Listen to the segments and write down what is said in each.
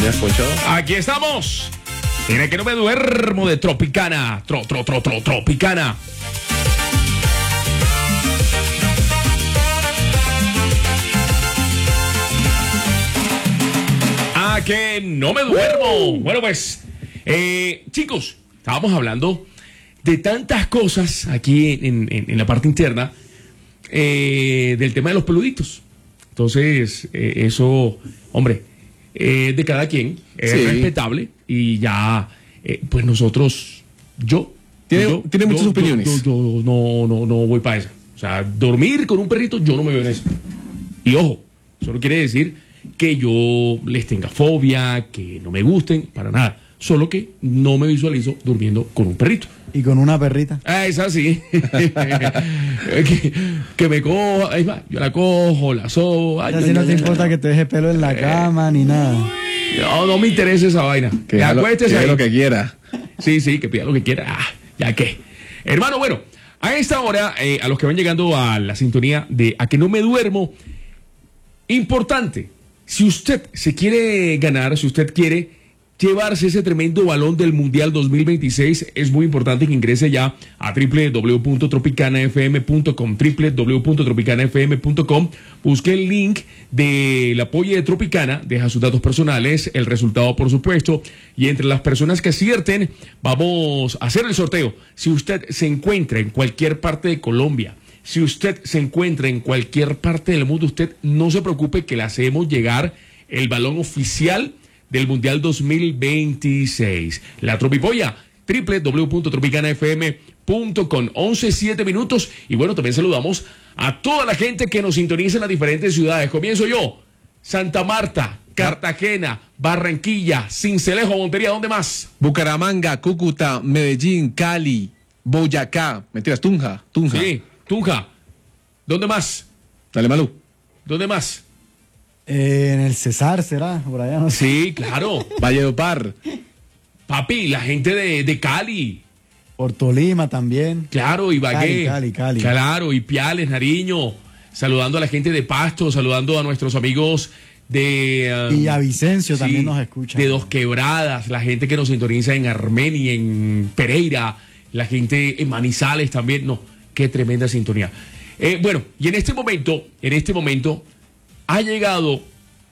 señor Poncho. Aquí estamos. Mira que no me duermo de Tropicana. Tropicana. A que no me duermo. Bueno, pues, chicos, estábamos hablando de tantas cosas aquí en la parte interna del tema de los peluditos. Entonces, eso, hombre, de cada quien, es respetable y ya, pues nosotros, Tiene muchas opiniones. Yo no voy para eso. O sea, dormir con un perrito, yo no me veo en eso. Y ojo, eso no quiere decir que yo les tenga fobia, que no me gusten, para nada. Solo que no me visualizo durmiendo con un perrito. Y con una perrita. Ah, esa sí. que me coja, ahí va, yo la cojo, la sobo. Así no te importa que te deje pelo en la cama ni nada. No me interesa esa vaina. Que haga lo que quiera. Sí, que pida lo que quiera. Ya que. Hermano, bueno, a esta hora, a los que van llegando a la sintonía de A que no me duermo, importante, si usted se quiere ganar, si usted quiere llevarse ese tremendo balón del Mundial 2026, es muy importante que ingrese ya a www.tropicanafm.com, www.tropicanafm.com, busque el link del apoyo de Tropicana, deja sus datos personales, el resultado por supuesto, y entre las personas que acierten, vamos a hacer el sorteo. Si usted se encuentra en cualquier parte de Colombia, si usted se encuentra en cualquier parte del mundo, usted no se preocupe que le hacemos llegar el balón oficial del Mundial 2026. La Tropipolla, www.tropicanafm.com, 11:07 minutos. Y bueno, también saludamos a toda la gente que nos sintoniza en las diferentes ciudades. Comienzo yo. Santa Marta, Cartagena, Barranquilla, Sincelejo, Montería, ¿dónde más? Bucaramanga, Cúcuta, Medellín, Cali, Boyacá. Mentiras, Tunja. Sí, Tunja. ¿Dónde más? Dale, Malú. ¿Dónde más? En el Cesar será, por allá no sé. Sí, claro. Valledupar. Papi, la gente de Cali. Por Tolima también. Claro, Ibagué. Cali. Claro, Ipiales, Nariño. Saludando a la gente de Pasto, saludando a nuestros amigos de... Villavicencio también nos escucha. De Dos Quebradas, la gente que nos sintoniza en Armenia, en Pereira, la gente en Manizales también. No, qué tremenda sintonía. Bueno, y en este momento... Ha llegado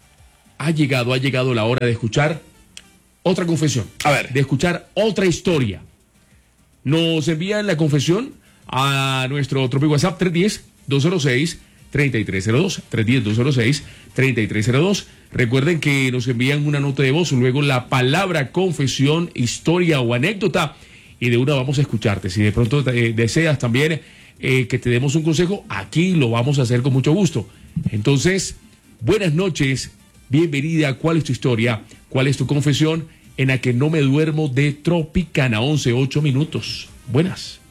la hora de escuchar otra confesión. A ver. De escuchar otra historia. Nos envían la confesión a nuestro Tropic WhatsApp 310-206-3302. 310-206-3302. Recuerden que nos envían una nota de voz, luego la palabra confesión, historia o anécdota, y de una vamos a escucharte. Si de pronto deseas también que te demos un consejo, aquí lo vamos a hacer con mucho gusto. Entonces, buenas noches, bienvenida. ¿Cuál es tu historia? ¿Cuál es tu confesión? En A que no me duermo de Tropicana, 11:08 minutos. Buenas.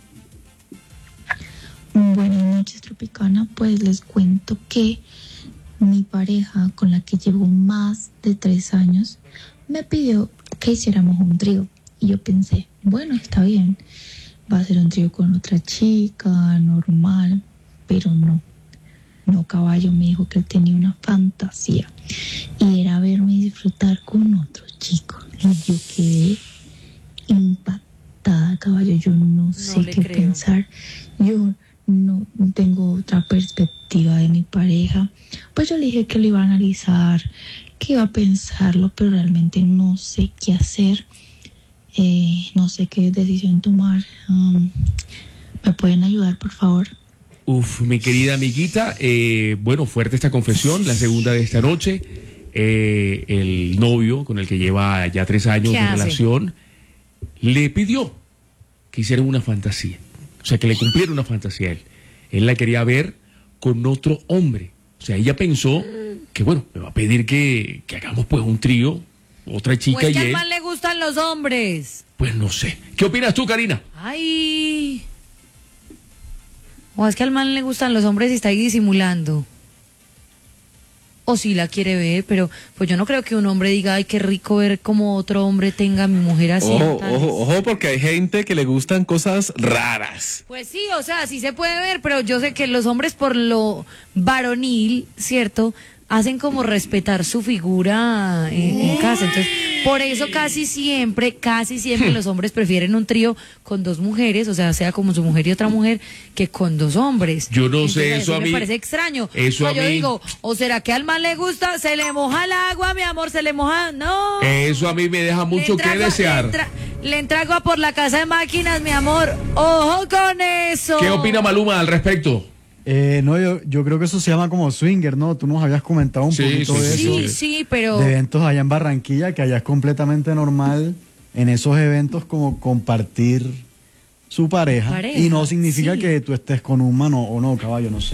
Buenas noches, Tropicana. Pues les cuento que mi pareja, con la que llevo más de 3 años, me pidió que hiciéramos un trío. Y yo pensé, bueno, está bien, va a ser un trío con otra chica, normal, pero no. No, caballo, me dijo que él tenía una fantasía y era verme disfrutar con otro chico. Y yo quedé impactada, caballo. Yo no sé qué pensar. Yo no tengo otra perspectiva de mi pareja. Pues yo le dije que lo iba a analizar, que iba a pensarlo, pero realmente no sé qué hacer. No sé qué decisión tomar. ¿Me pueden ayudar, por favor? Uf, mi querida amiguita, bueno, fuerte esta confesión, la segunda de esta noche. El novio con el que lleva ya 3 años de relación le pidió que hicieran una fantasía, o sea, que le cumpliera una fantasía a él. Él la quería ver con otro hombre. O sea, ella pensó que, bueno, me va a pedir que hagamos pues un trío, otra chica pues y que él. al man le gustan los hombres. Pues no sé. ¿Qué opinas tú, Karina? Ay. O es que al man le gustan los hombres y está ahí disimulando. O sí la quiere ver, pero pues yo no creo que un hombre diga, ay, qué rico ver cómo otro hombre tenga a mi mujer así. Ojo, porque hay gente que le gustan cosas raras. Pues sí, o sea, sí se puede ver, pero yo sé que los hombres por lo varonil, ¿cierto? hacen como respetar su figura en casa. Entonces, por eso casi siempre los hombres prefieren un trío con 2 mujeres, o sea como su mujer y otra mujer, que con 2 hombres. Yo no Entonces, sé, eso a mí me parece extraño. Eso a yo mí digo, ¿o será que al man le gusta? Se le moja el agua, mi amor, se le moja. No. Eso a mí me deja mucho que desear. Le entra agua por la casa de máquinas, mi amor. Ojo con eso. ¿Qué opina Maluma al respecto? No, yo creo que eso se llama como swinger, ¿no? Tú nos habías comentado un poquito de eso. Sí, pero... De eventos allá en Barranquilla, que allá es completamente normal en esos eventos como compartir su pareja. Y no significa que tú estés con un mano o no, caballo, no sé.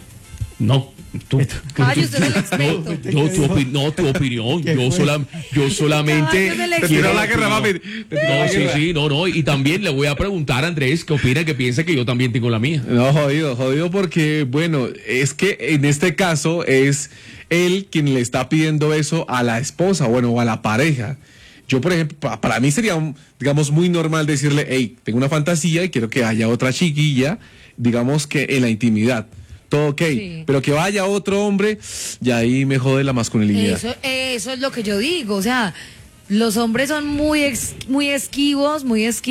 No. Caballo, usted es el experto. Tu opinión. Yo solamente quiero la guerra, papi. No. Y también le voy a preguntar a Andrés qué opina, que piensa que yo también tengo la mía. No, jodido porque, bueno, es que en este caso es él quien le está pidiendo eso a la esposa, bueno, o a la pareja. Yo, por ejemplo, para mí sería, digamos, muy normal decirle, hey, tengo una fantasía y quiero que haya otra chiquilla, digamos que en la intimidad. Todo ok, pero que vaya otro hombre, y ahí me jode la masculinidad. Eso es lo que yo digo, o sea, los hombres son muy esquivos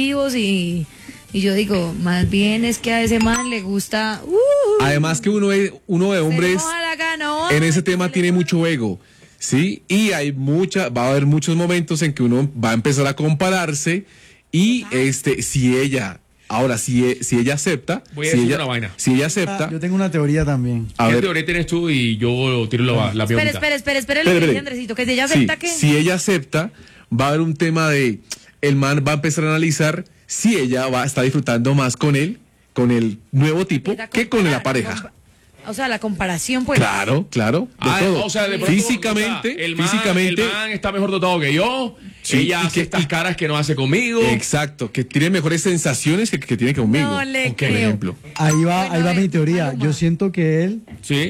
y yo digo, más bien es que a ese man le gusta... Además que uno de hombres en ese tema tiene mucho ego, ¿sí? Y va a haber muchos momentos en que uno va a empezar a compararse y si ella acepta, voy a decir una vaina. Si ella acepta, yo tengo una teoría también. ¿Qué teoría tienes tú? Y yo tiro la pregunta. Espera, Andresito, que si ella acepta que... Si ella acepta, va a haber un tema de, el man va a empezar a analizar si ella va a estar disfrutando más con él, con el nuevo tipo, que con la pareja. O sea, la comparación, pues. Claro. De todo. O sea, de pronto, físicamente, el man está mejor dotado que yo. Sí, ella hace estas caras que no hace conmigo. Exacto, que tiene mejores sensaciones que tiene conmigo. No le por ejemplo. Ahí va mi teoría. Maluma. Yo siento que él,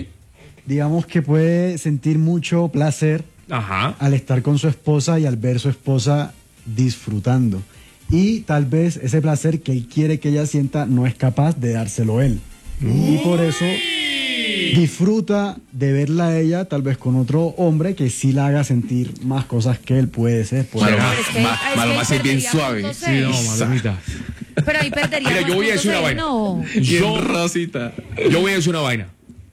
digamos que puede sentir mucho placer al estar con su esposa y al ver su esposa disfrutando. Y tal vez ese placer que él quiere que ella sienta no es capaz de dárselo él. Y por eso disfruta de verla a ella tal vez con otro hombre que sí la haga sentir más cosas que él puede ser. Maluma es bien suave. Sí, no, Malumita. Pero ahí perdería. Mira, yo voy a decir una vaina. Yo voy a decir una vaina.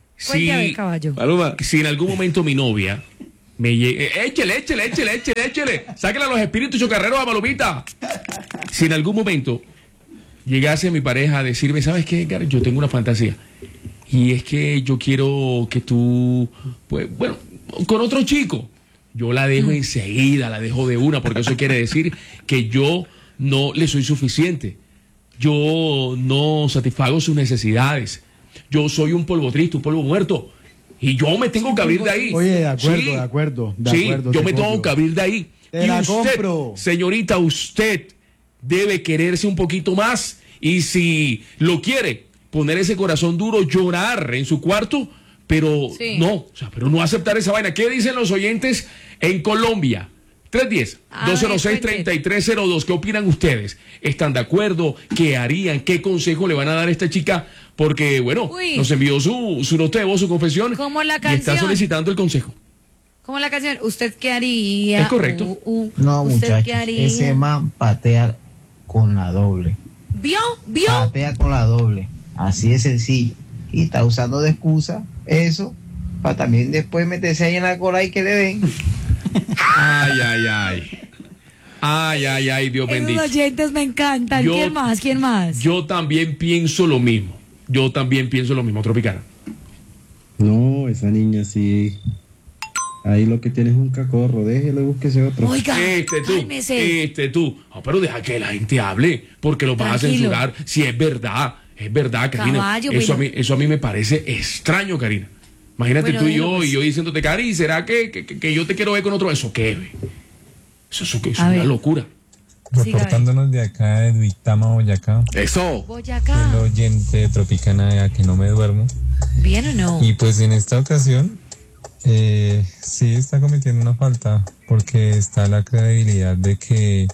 Si en algún momento mi novia me llega, échele, sáquenle a los espíritus chocarreros a Malumita. Si en algún momento llegase mi pareja a decirme, ¿sabes qué, Edgar? Yo tengo una fantasía. Y es que yo quiero que tú, pues, bueno, con otro chico. Yo la dejo enseguida, la dejo de una, porque eso quiere decir que yo no le soy suficiente. Yo no satisfago sus necesidades. Yo soy un polvo triste, un polvo muerto. Y yo me tengo que abrir de ahí. Oye, de acuerdo. Yo me tengo que abrir de ahí. Te la compro. Señorita, usted debe quererse un poquito más. Y si lo quiere, poner ese corazón duro, llorar en su cuarto, pero pero no aceptar esa vaina. ¿Qué dicen los oyentes en Colombia? 310-206-3302. ¿Qué opinan ustedes? ¿Están de acuerdo? ¿Qué harían? ¿Qué consejo le van a dar a esta chica? Porque, bueno, nos envió su nota de voz, su confesión. Como la y canción. está solicitando el consejo. Como la canción, ¿usted qué haría? Es correcto. No, muchachos, ese man patea con la doble. ¿Vio? Patea con la doble. Así de sencillo. Y está usando de excusa eso para también después meterse ahí en la cola y que le den. Ay, Dios bendito. Los oyentes me encantan. ¿Quién más? Yo también pienso lo mismo. Tropicana. No, esa niña sí. Ahí lo que tiene es un cacorro. Déjelo y búsquese otro. Oiga, tú. Pero deja que la gente hable, porque lo vas a censurar. Si es verdad, Karina. Caballo, eso a mí me parece extraño, Karina. Imagínate tú y yo, y yo diciéndote, Cari, ¿será que yo te quiero ver con otro? ¿Eso qué? Eso es una locura. Reportándonos de acá de Duitama, Boyacá. Eso. Boyacá. El oyente de Tropicana, que no me duermo. ¿Bien o no? Y pues en esta ocasión, sí está cometiendo una falta, porque está la credibilidad de que...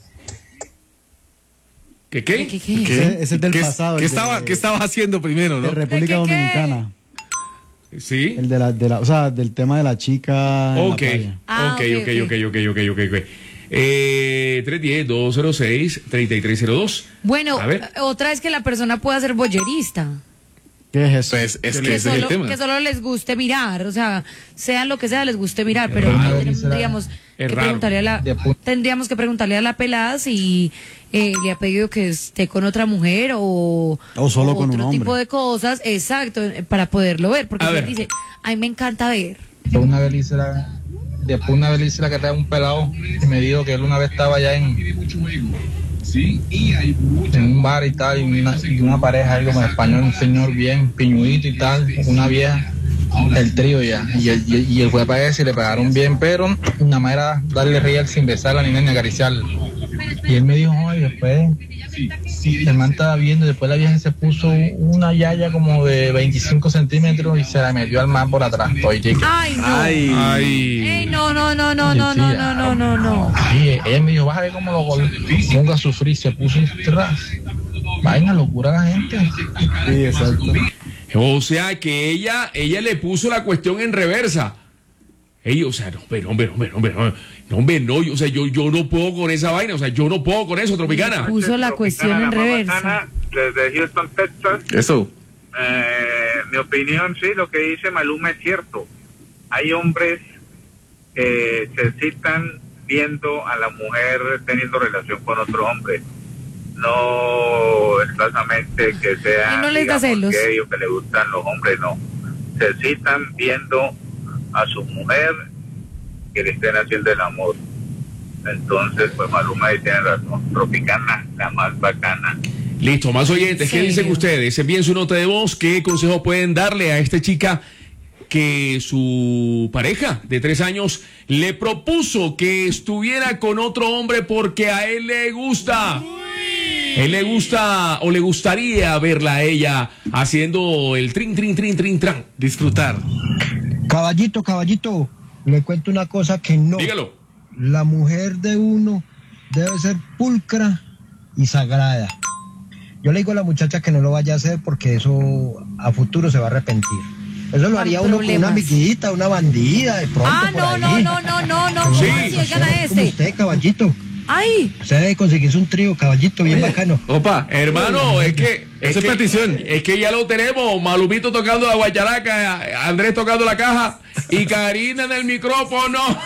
Ese es del pasado. ¿Qué estaba haciendo primero, no? De República Dominicana. Sí. El o sea, del tema de la chica. Ok. 310-206-3302. Bueno, otra es que la persona pueda ser boyerista. ¿Qué es eso? Pues es que ese es el tema. Que solo les guste mirar, o sea, sean lo que sea, les guste mirar, pero tendríamos que preguntarle a la pelada si le ha pedido que esté con otra mujer o solo con un otro hombre. tipo de cosas, exacto, para poderlo ver, porque él dice, a mí me encanta ver. Después una vez le hice la carrera a un pelado y me dijo que él una vez estaba allá en un bar y tal, y una pareja ahí como español, un señor bien piñudito y tal, una vieja, el trío ya, y él fue para eso y le pagaron bien, pero nada más era darle real sin besarla ni acariciarla. Y él me dijo, oye, después el man estaba viendo, y después la vieja se puso una yaya como de 25 centímetros y se la metió al man por atrás. Ay, no. Ay, no. Sí, ella me dijo, vas a ver cómo lo ponga a sufrir, se puso tras. Vaina, locura la gente. Sí, exacto. O sea que ella le puso la cuestión en reversa. Ey, o sea, no, o sea, yo no puedo con esa vaina, o sea, yo no puedo con eso, Tropicana. Puso la cuestión en reversa. Desde Houston, Texas. Eso. Mi opinión, sí, lo que dice Maluma es cierto. Hay hombres que se excitan viendo a la mujer teniendo relación con otro hombre. No escasamente que sea y no les da celos. gay o que le gustan los hombres, no. Se excitan viendo a su mujer que le estén haciendo el amor. Entonces, pues Maluma ahí tiene razón. Tropicana, la más bacana. Listo, más oyentes, ¿qué dicen ustedes? Envíen su nota de voz, ¿qué consejo pueden darle a esta chica que su pareja de 3 años le propuso que estuviera con otro hombre porque a él le gusta? Él le gusta o le gustaría verla a ella haciendo el trin, disfrutar. Caballito, le cuento una cosa que no. Dígalo. La mujer de uno debe ser pulcra y sagrada. Yo le digo a la muchacha que no lo vaya a hacer porque eso a futuro se va a arrepentir. Eso lo haría uno con una amiguita, una bandida, de pronto. No. Sí, si oigan a como usted, caballito. ¡Ay! Usted debe conseguirse un trío, caballito, bien bacano. Opa, hermano, es petición. Es que ya lo tenemos. Malumito tocando la guacharaca, Andrés tocando la caja y Karina en el micrófono. No.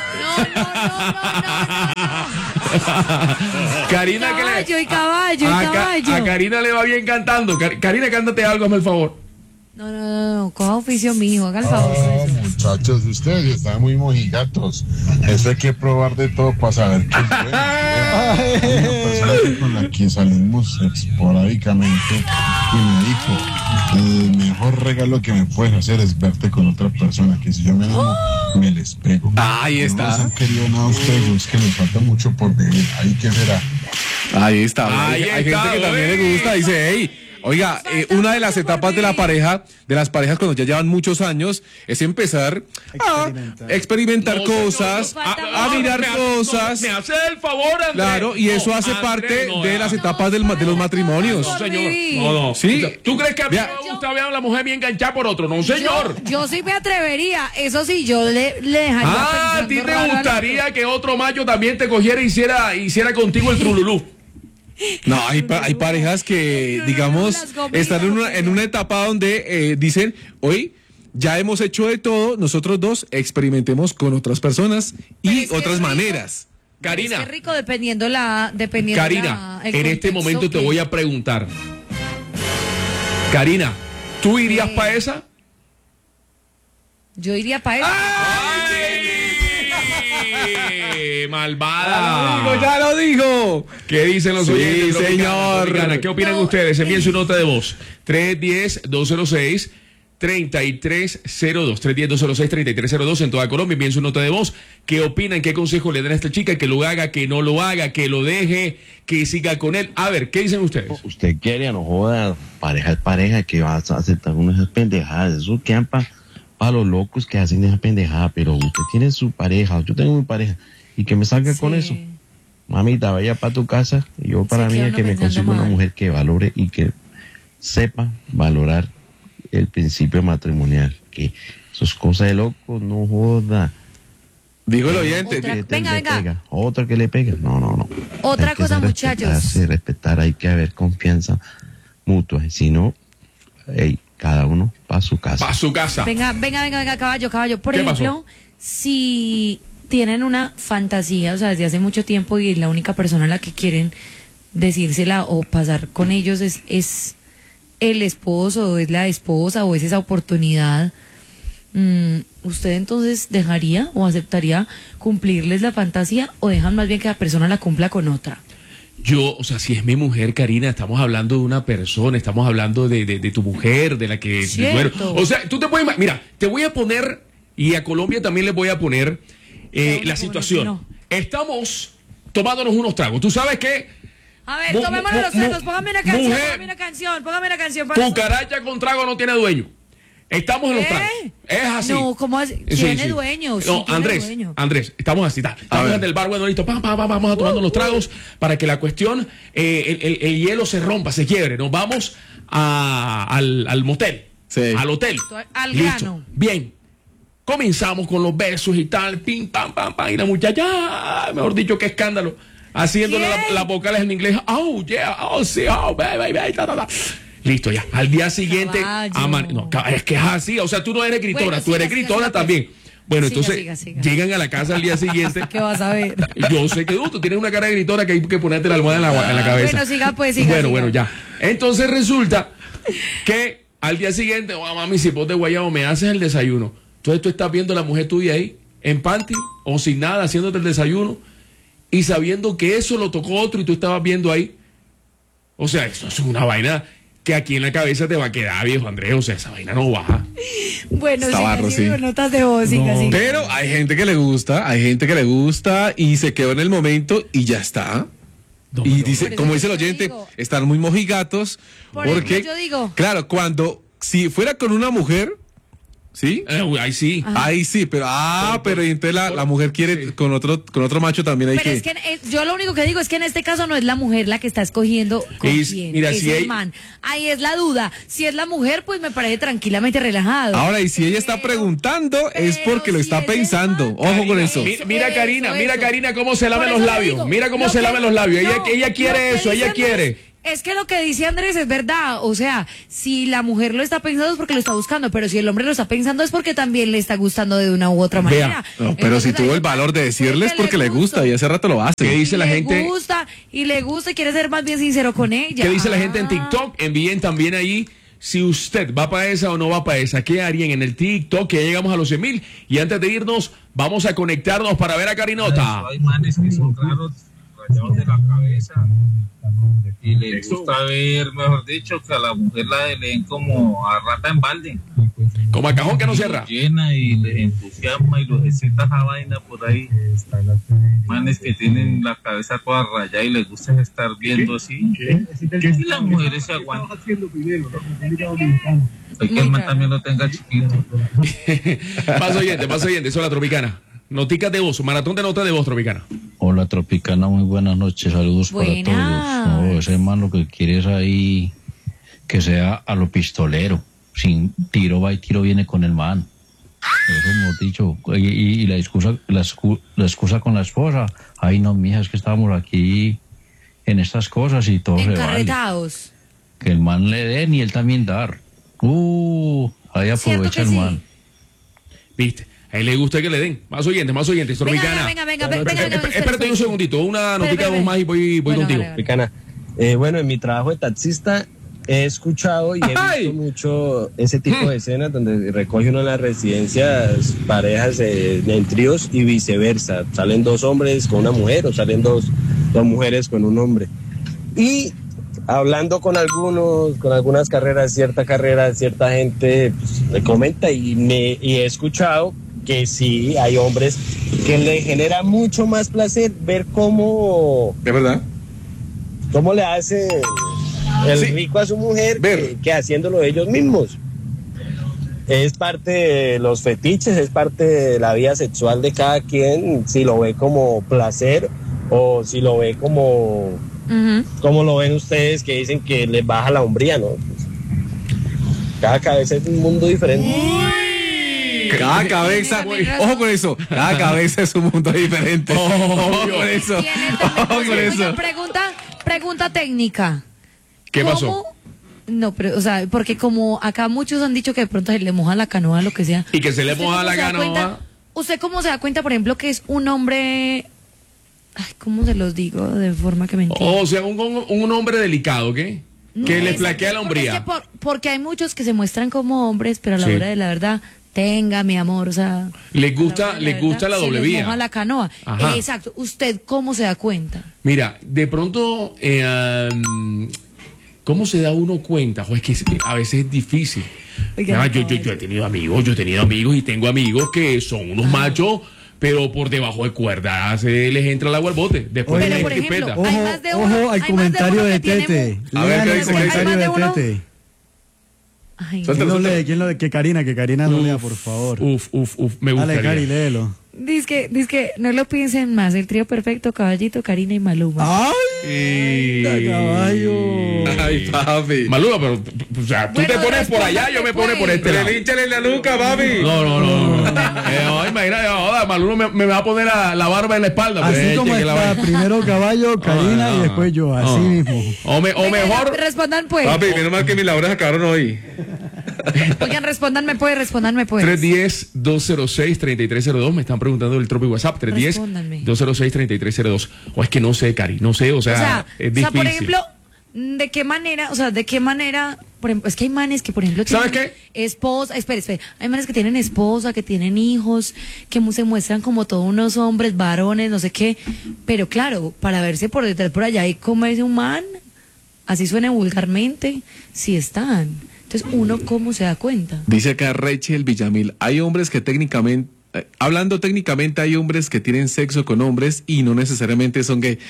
Karina, caballo. A Karina le va bien cantando. Karina, cántate algo, hazme el favor. No, coja oficio mijo, haga el favor. Muchachos, ustedes están muy mojigatos. Eso hay que probar de todo para saber qué es bueno. Hay una persona con la que salimos esporádicamente y me dijo, el mejor regalo que me puedes hacer es verte con otra persona, que si yo me amo, me les pego. Ahí está. No se han querido nada ustedes, es que les falta mucho por vivir. Ahí qué será. Hay gente que también le gusta, dice, hey. Oiga, una de las etapas de la pareja, de las parejas cuando ya llevan muchos años, es empezar a experimentar cosas, a mirar cosas. Me hace el favor, Andrés. Claro, y eso hace parte de las etapas de los matrimonios. No, señor. No. ¿Sí? ¿Tú crees que a mí me gusta ver a la mujer bien enganchada por otro? No, señor. Yo sí me atrevería. Eso sí, yo le dejaría. ¿A ti te gustaría que otro macho también te cogiera e hiciera contigo el trululú? No, hay parejas que, digamos, están en una etapa donde dicen, hoy ya hemos hecho de todo, nosotros dos experimentemos con otras personas y otras maneras. Karina. Es rico dependiendo Karina, en este momento te voy a preguntar. Karina, ¿tú irías para esa? Yo iría para esa. Malvada. Ya lo digo. ¿Qué dicen los oyentes? Sí, señor. ¿Qué opinan ustedes? Envíen su nota de voz. 310-206-3302. 310-206-3302 en toda Colombia. Envíen su nota de voz. ¿Qué opinan? ¿Qué consejo le dan a esta chica? Que lo haga, que no lo haga, que lo deje, que siga con él. A ver, ¿qué dicen ustedes? Usted quiere, no joda. Pareja es pareja, que va a aceptar unas esas pendejadas. Eso quedan para los locos que hacen esa pendejada. Pero usted tiene su pareja, yo tengo mi pareja. Y que me salga con eso. Mamita, vaya para tu casa. Y yo para mí es que me consiga una mujer que valore y que sepa valorar el principio matrimonial, que eso es cosa de loco, no joda. Dijo el oyente. Otro que le pega. No. Otra cosa, muchachos. Respetar, hay que haber confianza mutua. Si no, cada uno para su casa. Para su casa. Venga, caballo. Por ejemplo, si tienen una fantasía, o sea, desde hace mucho tiempo y la única persona a la que quieren decírsela o pasar con ellos es el esposo, o es la esposa, o es esa oportunidad, ¿usted entonces dejaría o aceptaría cumplirles la fantasía o dejan más bien que la persona la cumpla con otra? Yo, o sea, si es mi mujer, Karina, estamos hablando de una persona, estamos hablando de tu mujer, de la que... Cierto. O sea, tú te puedes... Mira, te voy a poner, y a Colombia también les voy a poner la situación. No. Estamos tomándonos unos tragos. ¿Tú sabes qué? A ver, tomémonos los tragos, póngame una canción, Cucaracha con trago no tiene dueño. Estamos en los tragos. Es así. No, ¿cómo así? Tiene dueño. No, Andrés, estamos así. Estamos en el bar, bueno, listo. Vamos a tomando los tragos para que la cuestión, el hielo se rompa, se quiebre. Nos vamos al motel, al hotel. Al listo. grano. Bien. Comenzamos con los besos y tal, pim, pam, y la muchacha, mejor dicho, qué escándalo. Haciéndole las vocales en inglés. Oh, yeah, oh, sí, oh, baby, ta. Listo, ya. Al día siguiente, no, es que es así. O sea, tú no eres gritora, bueno, tú eres gritora también. Bueno, entonces llegan a la casa al día siguiente. ¿Qué vas a ver? Yo sé que tú tienes una cara de gritora que hay que ponerte la almohada en la cabeza. Bueno, siga. Bueno, ya. Entonces resulta que al día siguiente, mami, si vos de guayabo me haces el desayuno. Entonces tú estás viendo a la mujer tuya ahí, en panty o sin nada, haciéndote el desayuno y sabiendo que eso lo tocó otro y tú estabas viendo ahí. O sea, eso es una vaina que aquí en la cabeza te va a quedar, viejo Andrés. O sea, esa vaina no baja. Bueno, siga, notas de voz, siga. Pero hay gente que le gusta y se quedó en el momento y ya está. Dice, como dice el oyente, están muy mojigatos. Porque, yo digo, claro, si fuera con una mujer... ¿Sí? Ahí sí. Ajá. Ahí sí, pero entonces la mujer quiere con otro macho también hay pero que... es que yo lo único que digo es que en este caso no es la mujer la que está escogiendo con quién. Mira, es el man. Ahí es la duda. Si es la mujer, pues me parece tranquilamente relajado. Ahora, y si ella está preguntando, es porque lo está pensando. Ojo con eso. Mira Karina cómo se lavan los labios. Mira cómo se lavan los labios. Ella quiere eso, ella quiere. Es que lo que dice Andrés es verdad, o sea, si la mujer lo está pensando es porque lo está buscando, pero si el hombre lo está pensando es porque también le está gustando de una u otra manera. No, pero si tuvo el valor de decirles porque le gusta y hace rato lo hace. ¿Qué dice la gente? Le gusta y quiere ser más bien sincero con ella. ¿Qué dice la gente en TikTok? Envíen también ahí si usted va para esa o no va para esa. ¿Qué harían en el TikTok? Que ya llegamos a los 100,000 y antes de irnos vamos a conectarnos para ver a Karinota. Hay manes que son raros, rayados de la cabeza. Y le gusta ver, mejor dicho, que a la mujer la leen como a rata en balde. Como a cajón que no cierra. Llena y les entusiasma y los excita esa vaina por ahí. Manes que tienen la cabeza toda rayada y les gusta estar viendo así. Y las mujeres se aguantan. Hay que el man también lo tenga chiquito. Más oyente, eso es la Tropicana. Noticas de voz, maratón de notas de voz, Tropicana. Hola, Tropicana, muy buenas noches, saludos para todos. No, ese man lo que quiere es ahí que sea a lo pistolero, sin tiro va y tiro viene con el man. Eso hemos dicho. Y la excusa con la esposa, ay no, mija, es que estábamos aquí en estas cosas y todo se vale. Que el man le den y él también dar. Ahí aprovecha el man. ¿Viste? A él le gusta que le den. Más oyentes, Tropicana. Venga. Espérate un segundito, una notica de voz más y voy contigo. Tropicana. Bueno, en mi trabajo de taxista he escuchado y he visto mucho ese tipo de escenas donde recoge uno en las residencias parejas en tríos y viceversa. Salen dos hombres con una mujer o salen dos mujeres con un hombre. Y hablando con algunas carreras, cierta gente pues, me comenta y he escuchado que sí, hay hombres que le genera mucho más placer ver cómo... ¿De verdad? Cómo le hace el rico a su mujer que haciéndolo ellos mismos. Es parte de los fetiches, es parte de la vida sexual de cada quien, si lo ve como placer o si lo ve como... como lo ven ustedes que dicen que les baja la hombría, ¿no? cada cabeza es un mundo diferente. Cada cabeza, ojo con eso, cada cabeza es un mundo diferente. Ojo con eso. Ojo con eso. Pregunta técnica. ¿Qué pasó? No, pero, o sea, porque como acá muchos han dicho que de pronto se le moja la canoa, lo que sea. Y que se le moja la canoa. ¿Usted cómo se da cuenta, por ejemplo, que es un hombre... Ay, ¿cómo se los digo de forma que me entiendan? O sea, un hombre delicado, ¿qué? No, que le flaquea la hombría. Porque hay muchos que se muestran como hombres, pero a la hora de la verdad... Tenga, mi amor, o sea... Le gusta la doble vía. Se les moja la canoa. Ajá. Exacto. ¿Usted cómo se da cuenta? Mira, de pronto, ¿cómo se da uno cuenta? Es que a veces es difícil. Oiga, yo he tenido amigos, y tengo amigos que son unos machos, pero por debajo de cuerda les entra el agua al bote. Después pero, por ejemplo, ojo al comentario de Tete. A ver, ¿qué dice? El comentario de Tete. Ay, ¿Quién lo lee? Que Karina lo lea, por favor. Me gustaría. Dale, Cari, léelo. Dice que no lo piensen más. El trío perfecto, Caballito, Karina y Maluma. ¡Ay! ¡Caballo! ¡Ay, papi! Maluma, pero, o sea, tú te pones por allá, yo me pone por este lado. ¡Pinchale la nuca, papi! No. Imagínate, Maluma me va a poner la barba en la espalda. Así como está, primero Caballo, Karina y después yo, así mismo. O mejor... Respondan, pues. Papi, menos mal que mis labores acabaron hoy. Oigan, respondanme pues. 310-206-3302. Me están preguntando el tropi WhatsApp. 310-206-3302. O es que no sé, Cari, no sé, o sea es difícil. O sea, por ejemplo, ¿de qué manera, por ejemplo, es que hay manes que, por ejemplo, tienen esposa, espera, hay manes que tienen esposa, que tienen hijos, que se muestran como todos unos hombres, varones, no sé qué, pero claro, para verse por detrás, por allá, y como es un man, así suena vulgarmente, sí están. Entonces, ¿uno cómo se da cuenta? Dice acá Rachel Villamil, hay hombres que técnicamente, hay hombres que tienen sexo con hombres y no necesariamente son gay.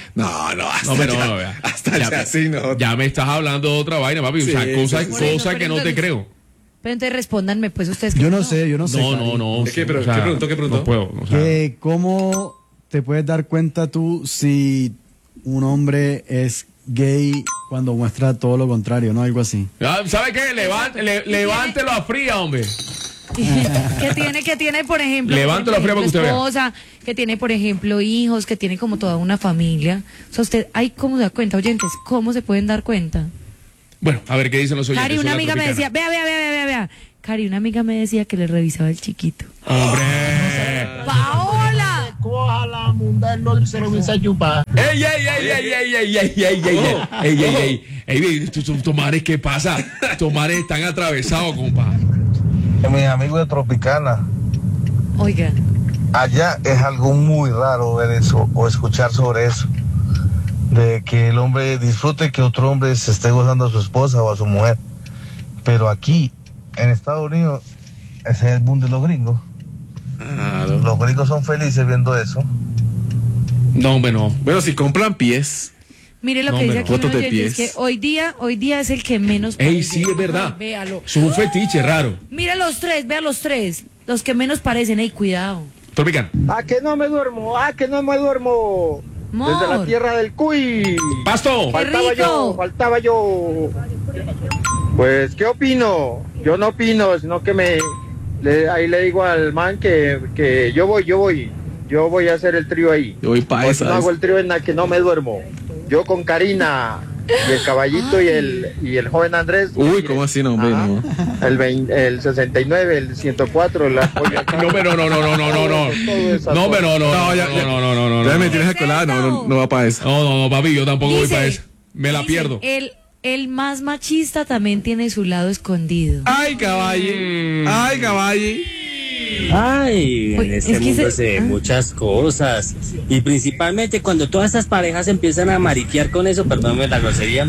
Ya me estás hablando de otra vaina, papi. Sí, o sea, cosa que no te creo. Pero entonces respóndanme, pues ustedes. Yo no sé. No. ¿Qué preguntó? No puedo. O sea, ¿cómo te puedes dar cuenta tú si un hombre es gay cuando muestra todo lo contrario, ¿no? Algo así. ¿Sabe qué? Levántelo a fría, hombre. que tiene, por ejemplo, levántelo a fría para que usted vea. Esposa, que tiene, por ejemplo, hijos, que tiene como toda una familia. O sea, usted, ¿cómo se da cuenta, oyentes? ¿Cómo se pueden dar cuenta? Bueno, a ver qué dicen los oyentes. Cari, una amiga me decía, vea. Cari, una amiga me decía que le revisaba el chiquito. ¡Hombre! ¡Paola! Coja la munda, no se lo voy a chupar. ¡Ey! Tomares, ¿qué pasa? Tomares están atravesados, compadre. Mis amigos de Tropicana. Oiga. Allá es algo muy raro ver eso o escuchar sobre eso. De que el hombre disfrute que otro hombre se esté gozando a su esposa o a su mujer. Pero aquí, en Estados Unidos, ese es el mundo de los gringos. Los gringos son felices viendo eso. No, hombre, no. Bueno, si compran pies. Mire lo que dice aquí un oyente, es que hoy día es el que menos parece. Sí, es verdad. Véalo. Es un fetiche raro. Mira los tres, vea los tres. Los que menos parecen, cuidado. Tropicana. ¿A que no me duermo? Desde la tierra del Cuy. Pasto. Faltaba yo. Pues, ¿qué opino? Yo no opino, sino que ahí le digo al man que yo voy a hacer el trío ahí. Yo voy para eso. No hago el trío en la que no me duermo. Yo con Karina y el Caballito y el joven Andrés. Uy, ¿cómo así, no, hombre? No. El 69, el 104, la polla. No, pero no. Ya me tienes colada, no va para eso. No, papi, yo tampoco voy para eso. Me la pierdo. El más machista también tiene su lado escondido. ¡Ay, caballo! Ay, en este mundo se ven muchas cosas. Y principalmente cuando todas estas parejas empiezan a mariquear con eso, perdóname la grosería,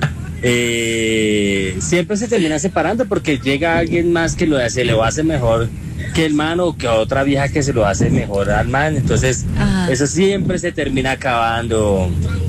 siempre se termina separando porque llega alguien más que se lo hace mejor que el man o que otra vieja que se lo hace mejor al man. Entonces, eso siempre se termina acabando.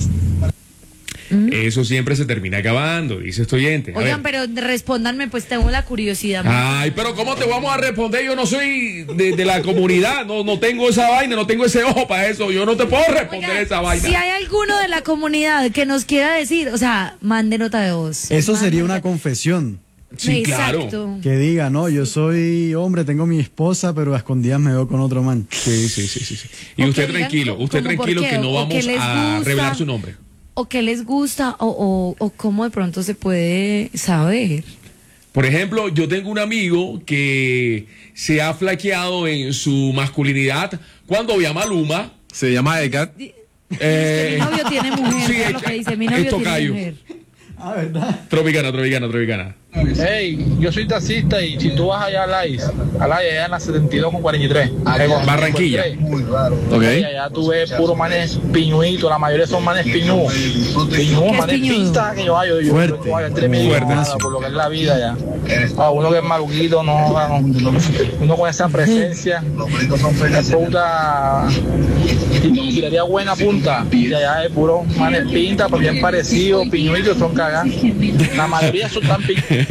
Eso siempre se termina acabando, dice este oyente. Oigan, pero respóndanme, pues tengo la curiosidad. Ay, pero ¿cómo te vamos a responder? Yo no soy de la comunidad, no tengo esa vaina, no tengo ese ojo para eso, yo no te puedo responder esa vaina. Si hay alguno de la comunidad que nos quiera decir, o sea, mande nota de voz. Eso sería una confesión. Sí, claro. Que diga, no, yo soy hombre, tengo mi esposa, pero a escondidas me veo con otro man. Sí. Y usted tranquilo que no vamos a revelar su nombre. O qué les gusta, o cómo de pronto se puede saber. Por ejemplo, yo tengo un amigo que se ha flaqueado en su masculinidad cuando ve a Maluma. Se llama Edgar. Mi novio tiene mujer, sí, es lo que dice, mi novio tiene tocayo. mujer. Ah, ¿verdad? Tropicana. Hey, yo soy taxista y si tú vas allá a Lais allá en la 72 con 43, Barranquilla. Muy raro. Okay. Allá tú ves puros manes piñuitos, la mayoría son manes piñudos, manes pistas que yo fuerte, por lo que es la vida ya. Uno que es maluquito, uno con esa presencia, la puta tiraría buena punta, y allá es puro manes pinta, pero bien parecidos, piñuitos, son cagadas. La mayoría son tan piñuitos.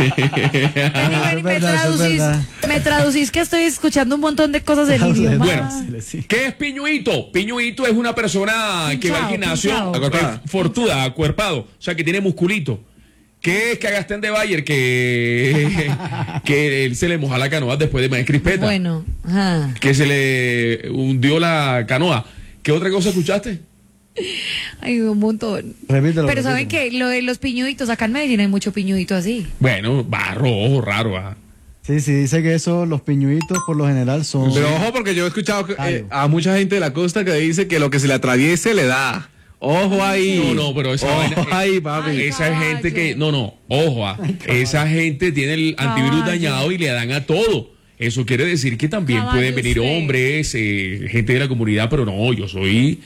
Me traducís que estoy escuchando un montón de cosas del idioma. Bueno, ¿qué es piñuito? Piñuito es una persona que va al gimnasio fortuda, acuerpado, o sea que tiene musculito. ¿Qué es Cagastén de Bayer? Que él se le moja la canoa después de Maíz Crispeta. Bueno, que se le hundió la canoa. ¿Qué otra cosa escuchaste? Hay un montón. Pero saben que lo de los piñuditos, acá en Medellín hay mucho piñudito así. Bueno, rojo, raro. Sí, dice que eso, los piñuditos por lo general son... Pero ojo, porque yo he escuchado a mucha gente de la costa que dice que lo que se le atraviese le da. Ojo ahí. No, pero esa vaina, ahí, papi. Esa gente que... Ojo, esa gente tiene el antivirus dañado y le dan a todo. Eso quiere decir que también pueden venir hombres, gente de la comunidad, pero no, yo soy,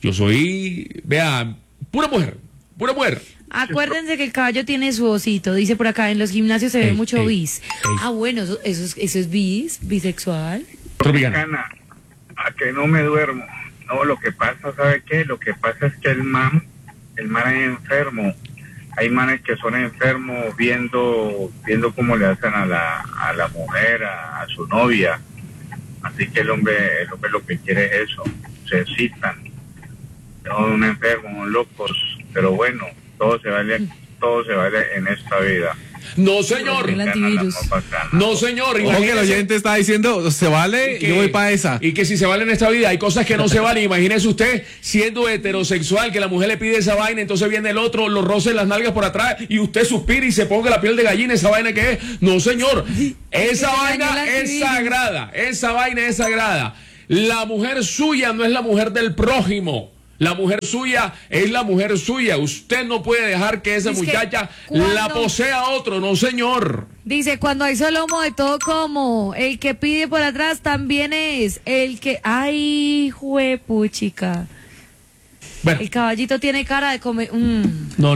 vea, pura mujer. Acuérdense que el caballo tiene su osito, dice por acá, en los gimnasios se ve mucho bis. Bueno, eso es bisexual. Tropicana, a que no me duermo. No, lo que pasa, ¿sabe qué? Lo que pasa es que el man es enfermo. Hay manes que son enfermos viendo cómo le hacen a la mujer, a su novia. Así que el hombre lo que quiere es eso, se excitan. Son un enfermo, son locos, pero bueno, todo se vale en esta vida. No, señor. No, señor. Ojo que el oyente está diciendo, se vale, yo voy para esa. Y que si se vale en esta vida, hay cosas que no se valen. Imagínese usted siendo heterosexual, que la mujer le pide esa vaina, entonces viene el otro, lo roce en las nalgas por atrás y usted suspira y se ponga la piel de gallina. ¿Esa vaina qué es? No, señor. Esa vaina es sagrada. Esa vaina es sagrada. La mujer suya no es la mujer del prójimo. La mujer suya es la mujer suya. Usted no puede dejar que esa muchacha la posea otro, no, señor. Dice, cuando hay solo humo de todo como, el que pide por atrás también es el que... ¡Ay, juepuchica! Bueno. El caballito tiene cara de comer... No.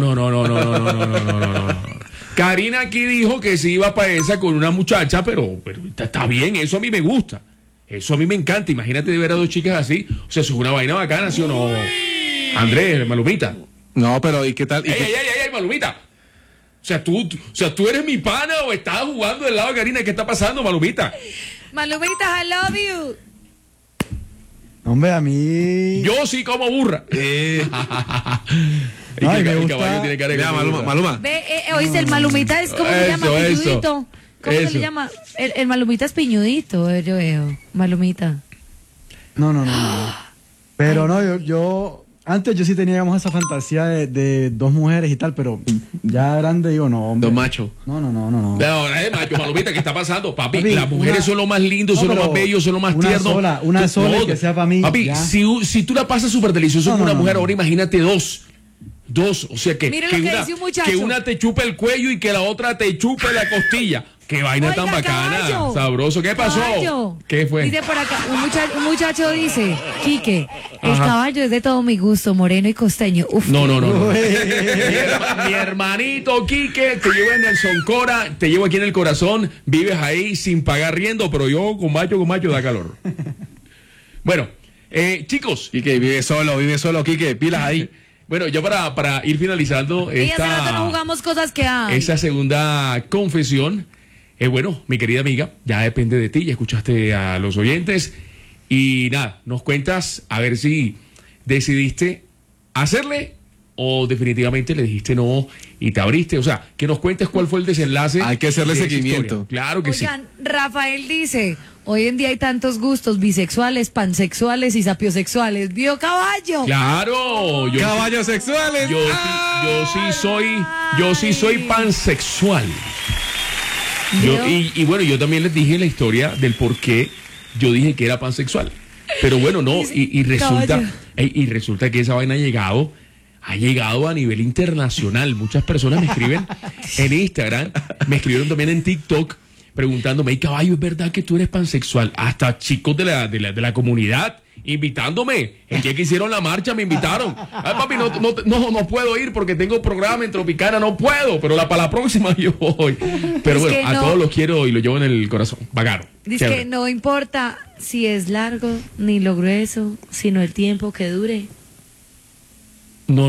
Karina aquí dijo que se iba para esa con una muchacha, pero está bien, eso a mí me gusta. Eso a mí me encanta. Imagínate de ver a dos chicas así. O sea, eso es una vaina bacana, ¿sí o no? Andrés, Malumita. No, pero ¿y qué tal? ¡Ey, Malumita! O sea, ¿tú eres mi pana o estás jugando del lado de Karina? ¿Qué está pasando, Malumita? Malumita, I love you. Hombre, a mí... Yo sí como burra. Ay, el caballo tiene cara de Maluma. Oíste, el Malumita es como se llama, piñudito. ¿Cómo se le llama? El Malumita es piñudito, yo veo. Malumita. No. Pero no, yo antes yo sí tenía, digamos, esa fantasía de dos mujeres y tal, pero ya grande digo, no, hombre. Dos machos. No. No, macho, Malumita, ¿qué está pasando? Papi, las mujeres son lo más lindo, son lo más bello, son lo más tierno. Una sola y que sea para mí. Papi, si tú la pasas súper delicioso con una mujer, ahora imagínate dos, o sea que una te chupe el cuello y que la otra te chupe la costilla. Qué vaina tan bacana, caballo, sabroso. ¿Qué pasó? Caballo. ¿Qué fue? Dice por acá, un muchacho dice, Quique, el caballo es de todo mi gusto, moreno y costeño. Uf. No. Mi hermanito Quique, te llevo en el Soncora, te llevo aquí en el corazón, vives ahí sin pagar riendo, pero yo con macho da calor. Bueno, chicos. Quique, vive solo, Quique, pilas ahí. Bueno, ya para ir finalizando no jugamos cosas que hay. Esa segunda confesión. Bueno, mi querida amiga, ya depende de ti, ya escuchaste a los oyentes y nada, nos cuentas a ver si decidiste hacerle o definitivamente le dijiste no y te abriste? O sea, que nos cuentes cuál fue el desenlace. Hay que hacerle de esa seguimiento. historia. Claro que Oigan, sí. Rafael dice, hoy en día hay tantos gustos, bisexuales, pansexuales y sapiosexuales. ¿Vio caballo? Claro. Caballos sexuales. Yo sí soy pansexual. Y bueno, yo también les dije la historia del por qué yo dije que era pansexual. Pero bueno, no, y resulta que esa vaina ha llegado a nivel internacional. Muchas personas me escriben en Instagram, me escribieron también en TikTok preguntándome, hey, caballo, ¿es verdad que tú eres pansexual? Hasta chicos de la comunidad invitándome. El día que hicieron la marcha me invitaron. Ay, papi, no puedo ir porque tengo programa en Tropicana, no puedo, pero para la próxima yo voy. Pero bueno, a todos los quiero y los llevo en el corazón. Bacano. Dice que no importa si es largo ni lo grueso, sino el tiempo que dure. No,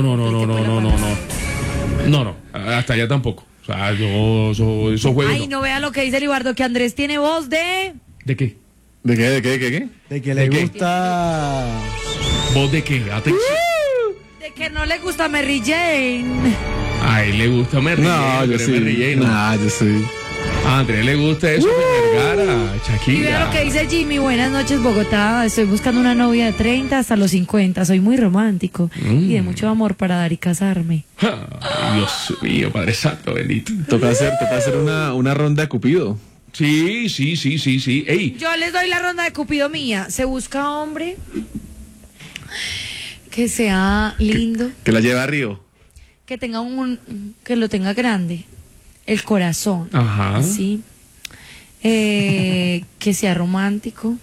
hasta allá tampoco. O sea, eso juego. Ay, no vea lo que dice Libardo, que Andrés tiene voz de... ¿De qué? ¿De qué? De que le gusta... ¿Voz de qué? Atención. De que no le gusta Mary Jane. A él le gusta Mary Jane. Yo sí. Mary Jane, yo sí. A Andrés le gusta eso de Vergara, Shakira. Y vea lo que dice Jimmy, buenas noches Bogotá, estoy buscando una novia de 30 hasta los 50, soy muy romántico y de mucho amor para dar y casarme. Ay, Dios mío, Padre Santo, bendito. Toca hacer una ronda de Cupido. Sí. Ey. Yo les doy la ronda de Cupido mía. Se busca hombre que sea lindo, que la lleve a Río, que tenga que lo tenga grande, el corazón. Ajá. Sí. Que sea romántico,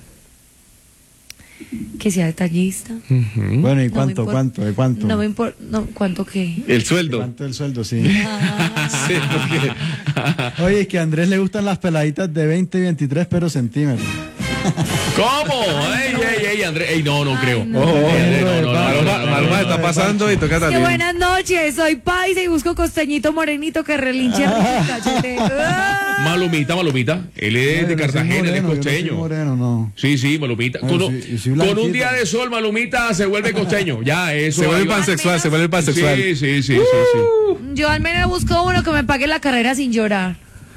que sea detallista. Bueno, ¿y cuánto? ¿De cuánto? No me importa, ¿cuánto qué? El sueldo. ¿Cuánto el sueldo, sí? Sí, porque... Oye, es que a Andrés le gustan las peladitas de 20 y 23 centímetros. ¿Cómo? Ey, Andrés. Ey, no creo. Maluma está pasando y toca también. Buenas noches, soy paisa y busco costeñito morenito que relinche el cachete. Malumita. Él es de Cartagena, él es costeño. Moreno, no. Sí, Malumita. Con un día de sol, Malumita se vuelve costeño. Ya, eso. Se vuelve pansexual. Sí. Yo al menos busco uno que me pague la carrera sin llorar.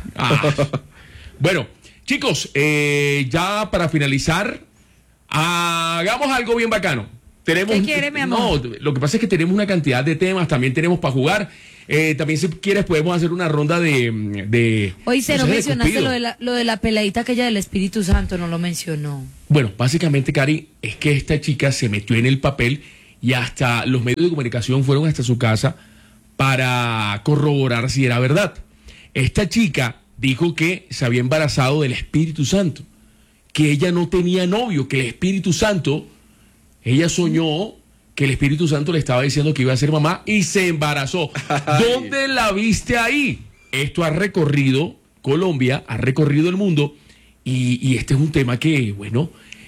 Bueno, chicos, ya para finalizar, hagamos algo bien bacano. ¿Qué quiere, mi amor? No, lo que pasa es que tenemos una cantidad de temas, también tenemos para jugar. También si quieres podemos hacer una ronda de Hoy no mencionaste lo de la peladita aquella del Espíritu Santo, no lo mencionó. Bueno, básicamente, Cari, es que esta chica se metió en el papel y hasta los medios de comunicación fueron hasta su casa para corroborar si era verdad. Esta chica dijo que se había embarazado del Espíritu Santo, que ella no tenía novio, que el Espíritu Santo, ella soñó que el Espíritu Santo le estaba diciendo que iba a ser mamá y se embarazó. ¿Dónde la viste ahí? Esto ha recorrido Colombia, ha recorrido el mundo y este es un tema que, bueno,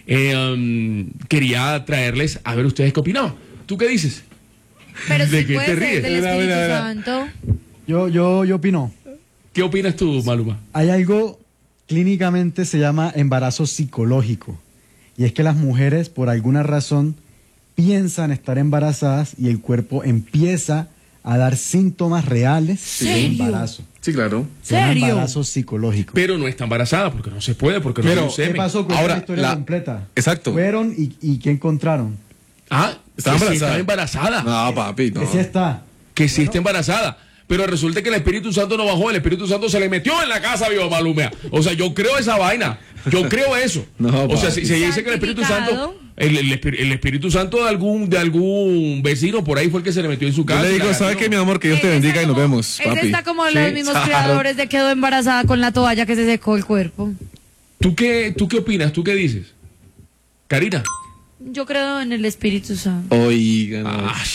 quería traerles a ver ustedes qué opinaban. ¿Tú qué dices? Pero ¿De si qué puede te ser ríes? del Espíritu Santo. Yo opino. ¿Qué opinas tú, Maluma? Hay algo, clínicamente se llama embarazo psicológico. Y es que las mujeres, por alguna razón, piensan estar embarazadas y el cuerpo empieza a dar síntomas reales de embarazo. Sí, claro. ¿Serio? Embarazo psicológico. Pero no está embarazada porque no se puede, porque no hay semen. ¿Qué pasó con la historia completa? Exacto. Fueron y ¿qué encontraron? Está embarazada. No, papi, no. Que sí está. Que sí está embarazada. Pero resulta que el Espíritu Santo no bajó, el Espíritu Santo se le metió en la casa, viejo Maluma. O sea, yo creo esa vaina. Yo creo eso. O sea, si se dice que el Espíritu Santo, el Espíritu Santo de algún vecino por ahí fue el que se le metió en su casa. Yo le digo, ¿sabes qué, mi amor? Que Dios te bendiga y nos vemos, papi. Está como los mismos creadores de quedó embarazada con la toalla que se secó el cuerpo. ¿Tú qué opinas? ¿Tú qué dices? Karina. Yo creo en el Espíritu Santo. Oigan.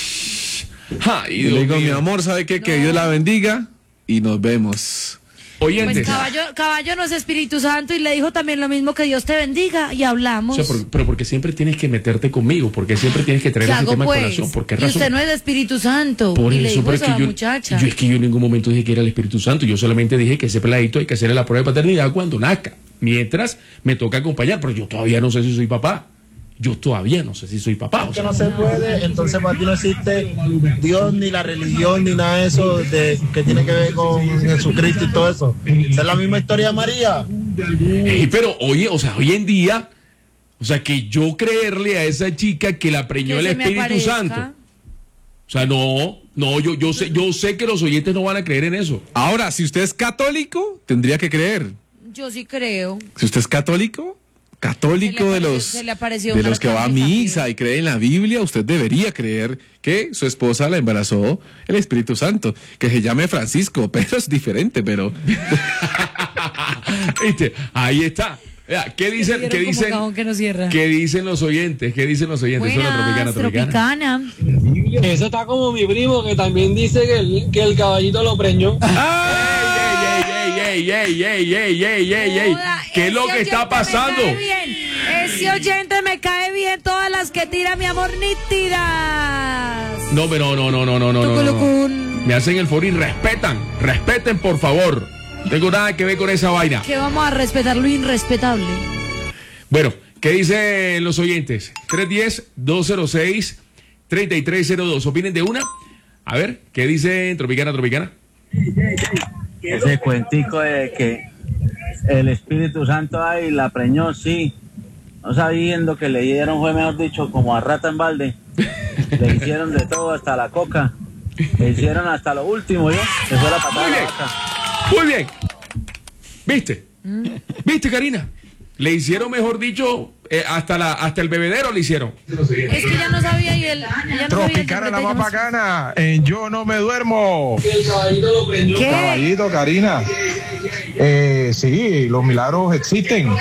Y le digo, mi amor, ¿sabe qué? Que Dios la bendiga y nos vemos. Oyentes. Pues caballo no es Espíritu Santo y le dijo también lo mismo, que Dios te bendiga y hablamos. O sea, pero porque siempre tienes que meterte conmigo, porque siempre tienes que traer ese tema al corazón. ¿Por qué razón? Y usted no es el Espíritu Santo. Por y eso, le dijo eso a la yo muchacha. es que yo en ningún momento dije que era el Espíritu Santo. Yo solamente dije que ese peladito hay que hacerle la prueba de paternidad cuando nazca. Mientras me toca acompañar, pero yo todavía no sé si soy papá. yo todavía no sé si soy papá. Que no se puede, entonces para ti no existe Dios, ni la religión, ni nada de eso de, que tiene que ver con Jesucristo y todo eso. Esa es la misma historia de María. Pero oye, o sea, hoy en día, o sea, que yo creerle a esa chica que la preñó el Espíritu Santo. O sea, yo sé que los oyentes no van a creer en eso. Ahora, si usted es católico, tendría que creer. Yo sí creo. Si usted es católico de los que va a misa y cree en la Biblia, usted debería creer que su esposa la embarazó el Espíritu Santo, que se llame Francisco, pero es diferente, pero... ¿Viste? Ahí está. ¿Qué dicen los oyentes? ¿Qué dicen los oyentes? Buenas, Tropicana. Eso está como mi primo que también dice que el caballito lo preñó. ¡Ey! ¿Qué es lo que está pasando? Ese oyente me cae bien, todas las que tira mi amor nítidas. No. Me hacen el favor y respeten por favor. No tengo nada que ver con esa vaina. Que vamos a respetar lo irrespetable. Bueno, ¿qué dicen los oyentes? 310-206-3302. ¿Opinen de una? A ver, ¿qué dicen Tropicana? Ese cuentico de que el Espíritu Santo ahí la preñó, sí. No sabiendo que le dieron, fue mejor dicho, como a rata en balde. Le hicieron de todo, hasta la coca. Le hicieron hasta lo último, ¿yo? Se fue la patada de la vaca. Muy bien. ¿Viste, Karina? Le hicieron, mejor dicho, hasta el bebedero le hicieron. Es que ya no sabía y él... Tropicana la más bacana en Yo No Me Duermo. El caballito lo preñó. ¿Qué? Caballito, Karina. Sí, los milagros existen.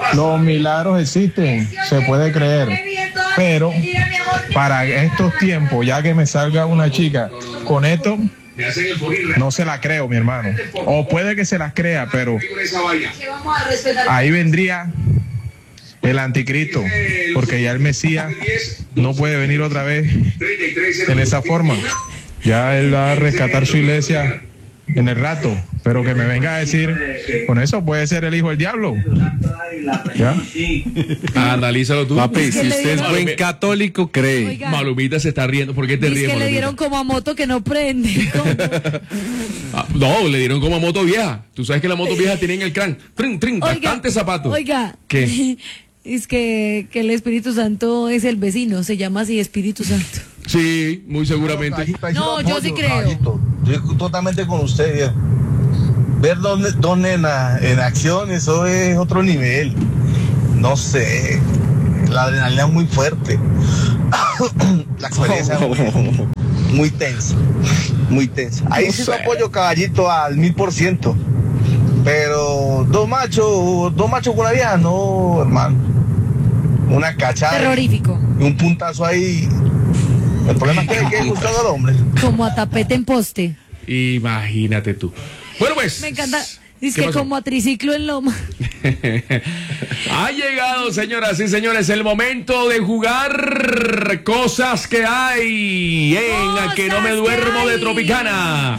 Se puede creer. Pero para estos tiempos, ya que me salga una chica con esto, no se la creo, mi hermano. O puede que se las crea, pero ahí vendría el anticristo, porque ya el Mesías no puede venir otra vez en esa forma. Ya él va a rescatar su iglesia en el rato, pero que me venga a decir, con eso puede ser el hijo del diablo. ¿Ya? Analízalo tú. Papi, si usted es buen católico, cree. Oiga. Malumita se está riendo. ¿Por qué te ríes, que Malumita? le dieron como a moto que no prende. No, le dieron como a moto vieja. Tú sabes que las motos viejas tienen el crán. Bastante zapatos. Oiga. ¿Qué? Es que el Espíritu Santo es el vecino, se llama así Espíritu Santo. Sí, muy seguramente. No, yo sí creo. Yo estoy totalmente con usted, viejo. Ver don en acción, eso es otro nivel. No sé, la adrenalina es muy fuerte. La experiencia es muy tensa, muy tensa. Ahí sí lo apoyo, caballito, al 1000%. Pero dos machos con una vieja, no, hermano. Una cachada. Terrorífico. Y un puntazo ahí. El problema es que hay que buscar al hombre. Como a tapete en poste. Imagínate tú. Bueno, pues. Me encanta. Dice que como a triciclo en loma. Ha llegado, señoras y señores, el momento de jugar cosas que hay en A Que No Me Duermo de Tropicana.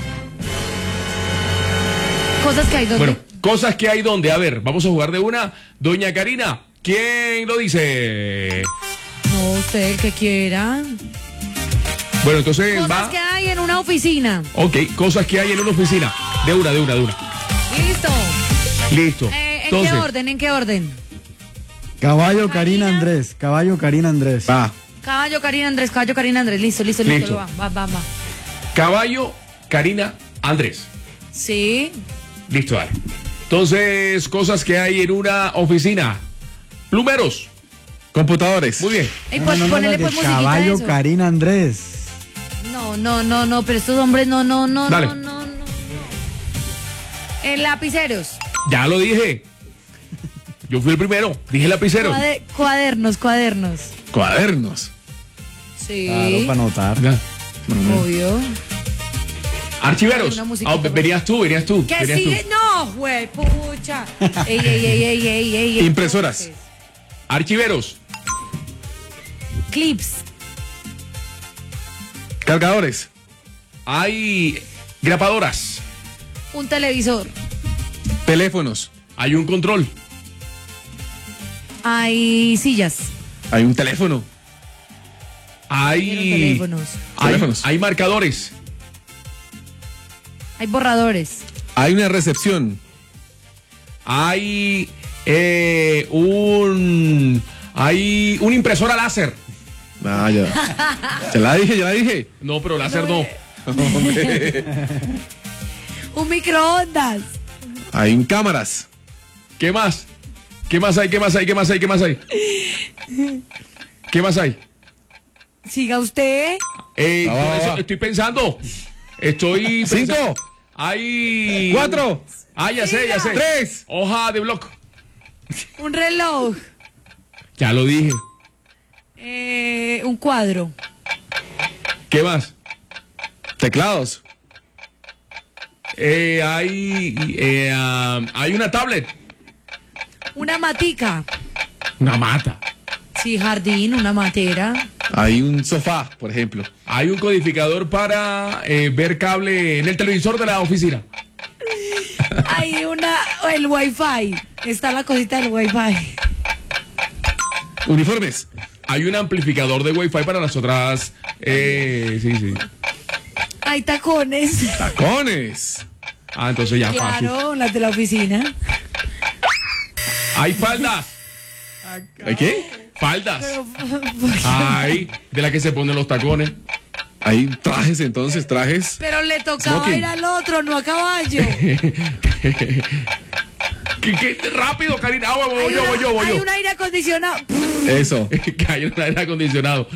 Cosas que hay donde. Bueno, cosas que hay donde. A ver, vamos a jugar de una. Doña Karina, ¿quién lo dice? No, usted el que quiera. Bueno, entonces cosas que hay en una oficina. Ok, cosas que hay en una oficina. De una. Listo. Entonces, ¿En qué orden? Caballo, Karina Andrés. Va. Caballo, Karina Andrés. Listo. Va. Caballo, Karina Andrés. Sí. Listo, dale. Entonces, cosas que hay en una oficina. Plumeros. Computadores. Muy bien. Ponele pues musiquita Caballo, eso. Karina Andrés. No, pero estos hombres no. Dale. No. Lapiceros. Ya lo dije. Yo fui el primero. Dije lapiceros. Cuadernos. Cuadernos. Sí. Claro, para anotar. Obvio. Archiveros. Venías tú. ¿Qué sigue? No, güey, pucha. Ey. Impresoras. Archiveros. Clips. Cargadores. Hay grapadoras. Un televisor. Teléfonos. Hay un control. Hay sillas. Hay un teléfono. Hay teléfonos. Hay marcadores. Hay borradores. Hay una recepción. Hay un impresora láser. Ah, ya. Ya la dije. No, pero láser no. Un microondas. Hay cámaras. ¿Qué más? ¿Qué más hay? Siga usted. Por eso estoy pensando. Estoy 5. Hay 4. Ah, ya sé. 3. Hoja de bloc. Un reloj. Ya lo dije. Un cuadro. ¿Qué más? Teclados. Hay una tablet. Una matica. Una mata. Sí, jardín, una matera. Hay un sofá, por ejemplo. Hay un codificador para ver cable en el televisor de la oficina. Hay el wifi. Está la cosita del wifi. Uniformes. Hay un amplificador de wifi para las otras. Sí. Hay tacones. Tacones. Ah, entonces ya fácil. Claro, las de la oficina. Hay faldas. ¿Hay qué? Faldas. Ay, de la que se ponen los tacones. Hay trajes entonces, trajes. Pero le tocaba Smoking. ir al otro, no a caballo. ¿Qué? Rápido, Karina. Voy yo. Hay un aire acondicionado. Eso. Que hay un aire acondicionado.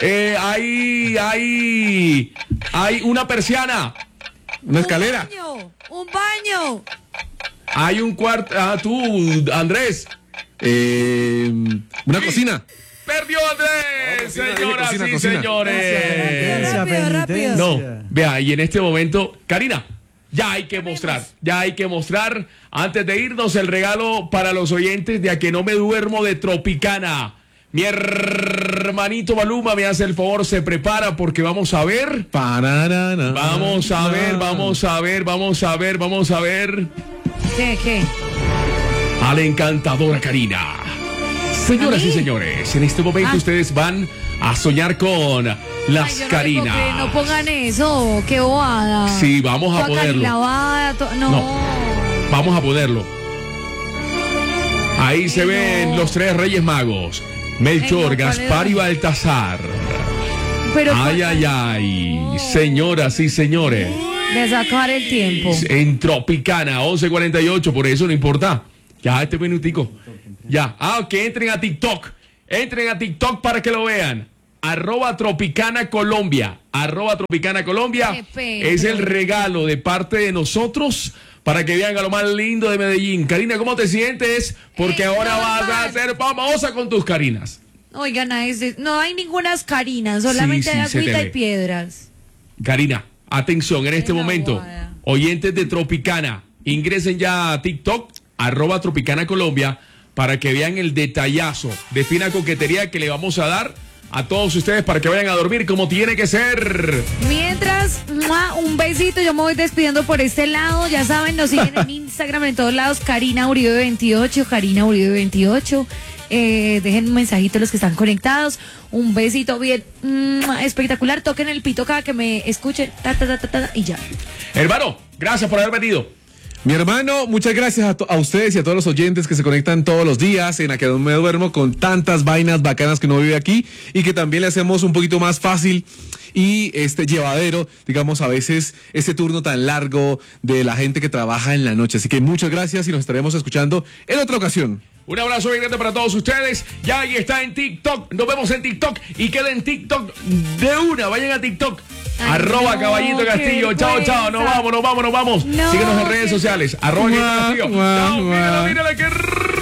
Hay una persiana. Una escalera. Un baño. Hay un cuarto. Tú, Andrés. Una cocina. Perdió Andrés, señoras y cocina. señores. Rápido. No, vea, y en este momento, Karina, ya hay que mostrar, antes de irnos, el regalo para los oyentes de A Que No Me Duermo de Tropicana. Mi hermanito Maluma me hace el favor, se prepara porque vamos a ver. Vamos a ver. ¿Qué? A la encantadora Karina. Señoras y señores, en este momento ustedes van a soñar con las Karinas. No pongan eso, qué bobada. Sí, vamos a ponerlo. No. Vamos a ponerlo. Ahí se ven los 3 Reyes Magos: Melchor, Gaspar y Baltasar. Pero ay, señoras y señores. De sacar el tiempo. En Tropicana, 11:48, por eso no importa. Ya, este minutico. Ya. Que entren a TikTok. Para que lo vean. @Tropicana Colombia. @Tropicana Colombia. Es el regalo de parte de nosotros para que vean a lo más lindo de Medellín. Karina, ¿cómo te sientes? Porque ahora vas a ser famosa con tus Karinas. Oigan, no hay ninguna Karinas, solamente hay agüita y piedras. Karina, atención en este momento. Oyentes de Tropicana, ingresen ya a TikTok, @Tropicana Colombia, para que vean el detallazo de fina coquetería que le vamos a dar a todos ustedes para que vayan a dormir como tiene que ser. Mientras, un besito, yo me voy despidiendo por este lado. Ya saben, nos siguen en Instagram en todos lados, Karina Uribe 28, Karina Uribe 28. Dejen un mensajito a los que están conectados. Un besito bien espectacular. Toquen el pito cada que me escuchen. Y ya. Hermano, gracias por haber venido. Mi hermano, muchas gracias a ustedes y a todos los oyentes que se conectan todos los días en A Que No Me Duermo con tantas vainas bacanas que uno vive aquí y que también le hacemos un poquito más fácil y llevadero, digamos, a veces este turno tan largo de la gente que trabaja en la noche. Así que muchas gracias y nos estaremos escuchando en otra ocasión. Un abrazo bien grande para todos ustedes. Ya ahí está en TikTok. Nos vemos en TikTok y queda en TikTok de una. Vayan a TikTok. @Caballito Castillo. Chao. Nos vamos. No, síguenos en redes sociales. @Caballito Castillo. Chao, mírala, qué